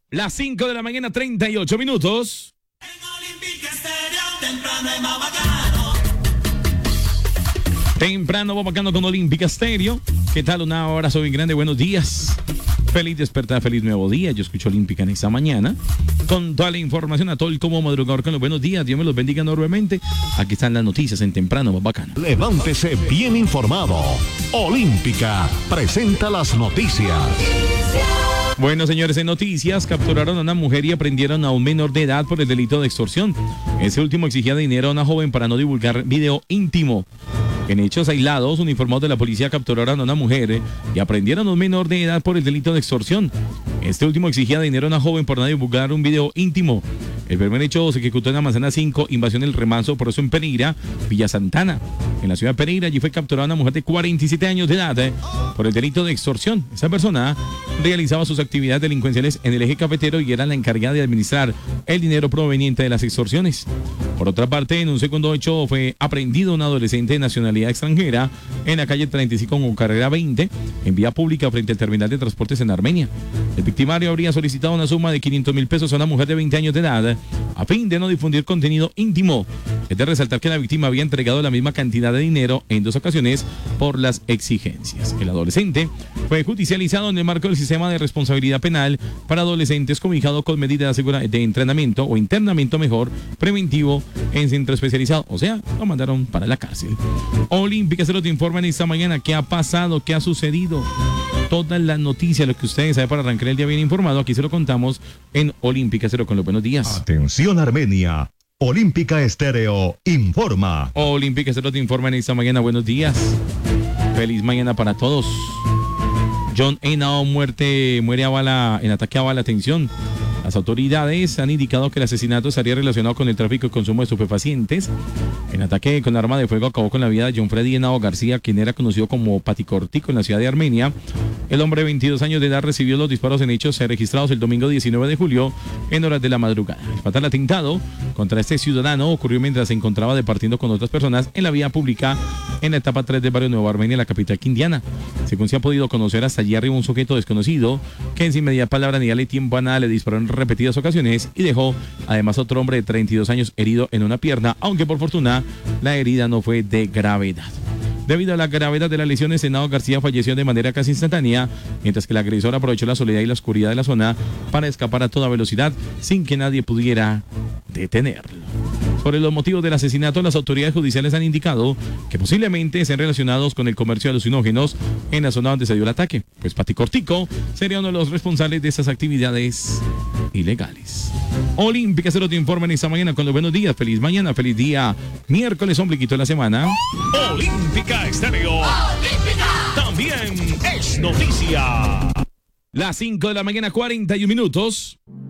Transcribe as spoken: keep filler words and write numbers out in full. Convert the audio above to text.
Las cinco de la mañana, treinta y ocho minutos. En Olímpica Estéreo, temprano y más bacano. Temprano, más bacano con Olímpica Estéreo. ¿Qué tal? Un abrazo bien grande, buenos días. Feliz despertar, feliz nuevo día. Yo escucho Olímpica en esta mañana con toda la información a todo el como madrugador con los buenos días. Dios me los bendiga enormemente. Aquí están las noticias en Temprano, más bacano. Levántese bien informado. Olímpica presenta las noticias. Bueno, señores, en noticias, capturaron a una mujer y aprendieron a un menor de edad por el delito de extorsión. Ese último exigía dinero a una joven para no divulgar video íntimo. En hechos aislados, uniformados de la policía capturaron a una mujer y aprendieron a un menor de edad por el delito de extorsión. Este último exigía dinero a una joven por no divulgar un video íntimo. El primer hecho se ejecutó en la manzana cinco, invasión del Remanso, por eso en Pereira, Villa Santana. En la ciudad de Pereira, allí fue capturada una mujer de cuarenta y siete años de edad eh, por el delito de extorsión. Esa persona realizaba sus actividades delincuenciales en el eje cafetero y era la encargada de administrar el dinero proveniente de las extorsiones. Por otra parte, en un segundo hecho fue aprehendido un adolescente de nacionalidad extranjera en la calle treinta y cinco con carrera veinte, en vía pública frente al terminal de transportes en Armenia. El victimario habría solicitado una suma de quinientos mil pesos a una mujer de veinte años de edad a fin de no difundir contenido íntimo. Es de resaltar que la víctima había entregado la misma cantidad de dinero en dos ocasiones por las exigencias. El adolescente fue judicializado en el marco del sistema de responsabilidad penal para adolescentes cobijado con medidas de entrenamiento o internamiento mejor preventivo en centro especializado. O sea, lo mandaron para la cárcel. Olímpica se lo te informa en esta mañana qué ha pasado, qué ha sucedido. Todas las noticias, lo que ustedes saben para arrancar el día bien informado, aquí se lo contamos en Olímpica Cero con los buenos días. Atención Armenia. Olímpica Estéreo informa. Olímpica Cero te informa en esta mañana, buenos días. Feliz mañana para todos. John Henao muerte, muere a bala, en ataque a bala, atención. Las autoridades han indicado que el asesinato estaría relacionado con el tráfico y consumo de estupefacientes. El ataque con arma de fuego acabó con la vida de John Freddy Henao García, quien era conocido como Paticortico en la ciudad de Armenia. El hombre de veintidós años de edad recibió los disparos en hechos registrados el domingo diecinueve de julio en horas de la madrugada. El fatal atentado contra este ciudadano ocurrió mientras se encontraba departiendo con otras personas en la vía pública en la etapa tres del barrio Nueva Armenia, la capital quindiana. Según se ha podido conocer, hasta allí arriba un sujeto desconocido que sin media palabra ni darle tiempo a nada le disparó en repetidas ocasiones y dejó además otro hombre de treinta y dos años herido en una pierna, aunque por fortuna la herida no fue de gravedad. Debido a la gravedad de las lesiones, Henao García falleció de manera casi instantánea, mientras que el agresor aprovechó la soledad y la oscuridad de la zona para escapar a toda velocidad sin que nadie pudiera detenerlo. Sobre los motivos del asesinato, las autoridades judiciales han indicado que posiblemente sean relacionados con el comercio de alucinógenos en la zona donde se dio el ataque, pues Paticortico sería uno de los responsables de esas actividades ilegales. Olímpica se lo te informa en esta mañana con los buenos días. Feliz mañana, feliz día. Miércoles, ombliquito de la semana. Olímpica Estéreo. Olímpica también es noticia. Las cinco de la mañana, cuarenta y un minutos.